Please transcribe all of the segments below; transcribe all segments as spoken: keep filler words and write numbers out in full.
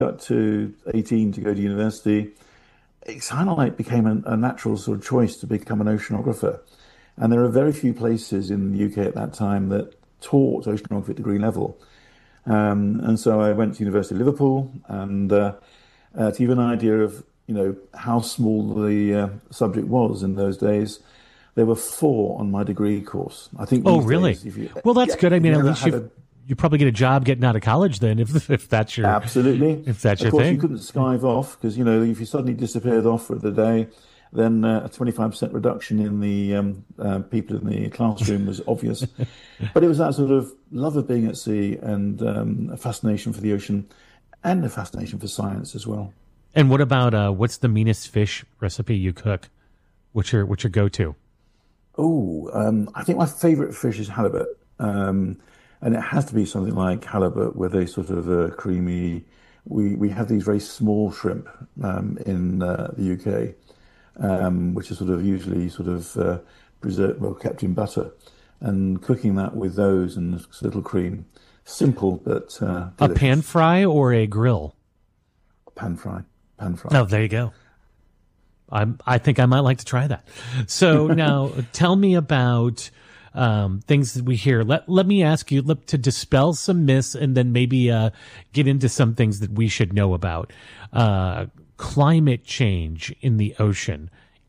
got to eighteen to go to university, it kind of like became a, a natural sort of choice to become an oceanographer. And there are very few places in the U K at that time that taught oceanography at degree level. Um, and so I went to University of Liverpool, and uh, uh, to give you an idea of you know how small the uh, subject was in those days, there were four on my degree course. I think. Oh, these really? days, if you, well, that's yeah, good. I mean, at you least you a, you probably get a job getting out of college then, if if that's your absolutely. if that's of your course, thing. you couldn't skive off because you know if you suddenly disappeared off for the day, then uh, a twenty-five percent reduction in the um, uh, people in the classroom was obvious. But it was that sort of love of being at sea and um, a fascination for the ocean and a fascination for science as well. And what about uh, what's the meanest fish recipe you cook? What's your what's your go-to? Oh, um, I think my favourite fish is halibut, um, and it has to be something like halibut with a sort of uh, creamy. We we have these very small shrimp um, in uh, the U K, um, which are sort of usually sort of uh, preserved, well kept in butter, and cooking that with those and a little cream, simple but uh, a delicious. pan fry or a grill? Pan fry, pan fry. Oh, there you go. I'm, I think I might like to try that. So now tell me about um, things that we hear. Let let me ask you let, to dispel some myths and then maybe uh, get into some things that we should know about. Uh, climate change in the ocean.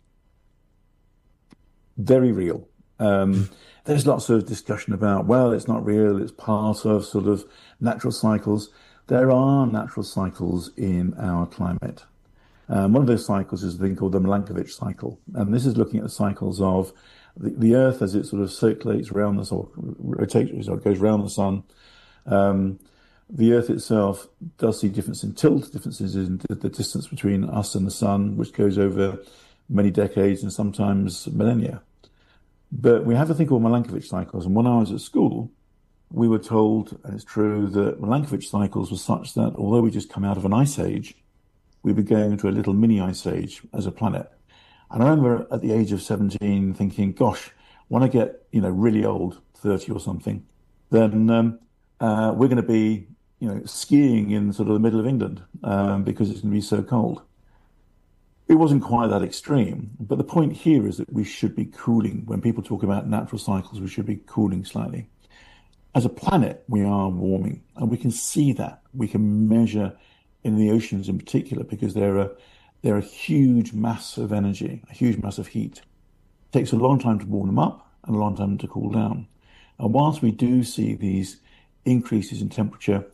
Very real. Um, there's lots of discussion about, well, it's not real, it's part of sort of natural cycles. There are natural cycles in our climate. Um, one of those cycles is a thing called the Milankovitch cycle. And this is looking at the cycles of the, the Earth as it sort of circulates around the sun, or rotates, or goes around the sun. Um, the Earth itself does see difference in tilt, differences in the distance between us and the sun, which goes over many decades and sometimes millennia. But we have a thing called Milankovitch cycles. And when I was at school, we were told, and it's true, that Milankovitch cycles were such that although we just come out of an ice age, we were going into a little mini ice age as a planet. And I remember at the age of seventeen thinking, gosh, when I get, you know, really old, thirty or something, then um, uh, we're going to be, you know, skiing in sort of the middle of England um, because it's going to be so cold. It wasn't quite that extreme, but the point here is that we should be cooling. When people talk about natural cycles, we should be cooling slightly. As a planet, we are warming, and we can see that. We can measure in the oceans in particular, because they're a, they're a huge mass of energy, a huge mass of heat. It takes a long time to warm them up and a long time to cool down. And whilst we do see these increases in temperature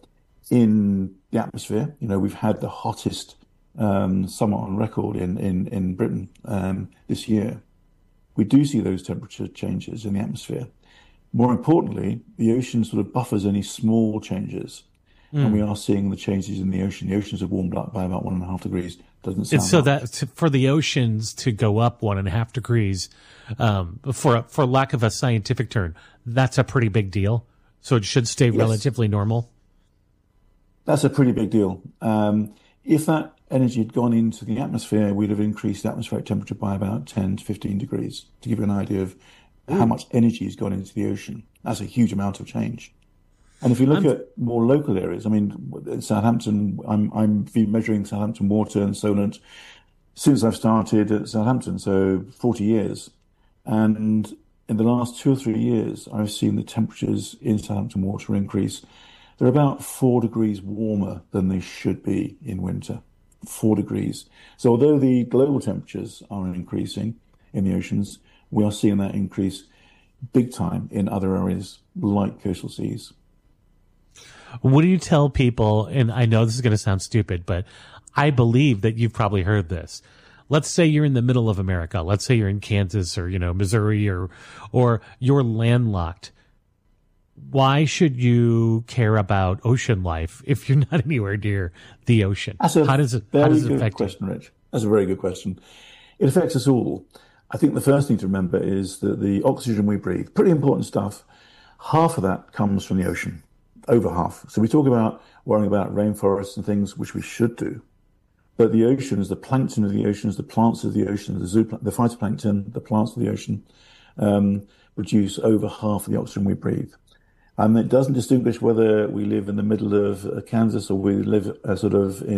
in the atmosphere, you know, we've had the hottest um, summer on record in, in, in Britain um, this year. We do see those temperature changes in the atmosphere. More importantly, the ocean sort of buffers any small changes. Mm. And we are seeing the changes in the ocean. The oceans have warmed up by about one and a half degrees. Doesn't sound it's so much. that for the oceans to go up one and a half degrees, um, for for lack of a scientific term, that's a pretty big deal. So it should stay yes. relatively normal. That's a pretty big deal. Um, if that energy had gone into the atmosphere, we'd have increased atmospheric temperature by about ten to fifteen degrees. To give you an idea of Ooh. how much energy has gone into the ocean, that's a huge amount of change. And if you look I'm, at more local areas, I mean, in Southampton, I'm I'm been measuring Southampton water and Solent since I've started at Southampton, so forty years. And in the last two or three years, I've seen the temperatures in Southampton water increase. They're about four degrees warmer than they should be in winter, four degrees. So although the global temperatures are increasing in the oceans, we are seeing that increase big time in other areas like coastal seas. What do you tell people, and I know this is going to sound stupid, but I believe that you've probably heard this. Let's say you're in the middle of America. Let's say you're in Kansas or, you know, Missouri or, or you're landlocked. Why should you care about ocean life if you're not anywhere near the ocean? That's a how does it, very how does it good affect question, you? Rich. That's a very good question. It affects us all. I think the first thing to remember is that the oxygen we breathe, pretty important stuff, half of that comes from the ocean. Over half. So we talk about worrying about rainforests and things, which we should do. But the oceans, the plankton of the oceans, the plants of the ocean, the, zoo, the phytoplankton, the plants of the ocean, um, produce over half of the oxygen we breathe. And it doesn't distinguish whether we live in the middle of uh, Kansas or we live uh, sort of in